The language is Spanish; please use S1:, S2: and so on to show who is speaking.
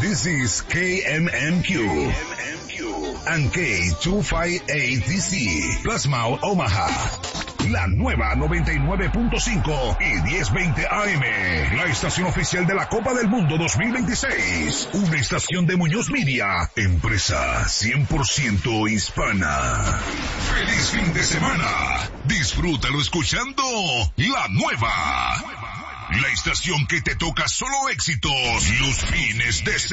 S1: This is KMMQ and K258DC, Plasma Omaha. La nueva 99.5 y 1020 AM, la estación oficial de la Copa del Mundo 2026. Una estación de Muñoz Media, empresa 100% hispana. ¡Feliz fin de semana! Disfrútalo escuchando La Nueva. La estación que te toca solo éxitos los fines de semana.